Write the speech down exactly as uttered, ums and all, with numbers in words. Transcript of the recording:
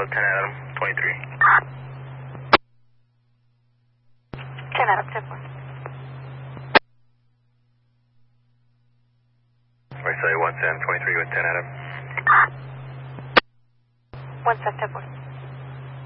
Hello, ten Adam, twenty-three. ten Adam, ten four. Sorry, one seven, twenty-three with ten Adam. one seven, ten four.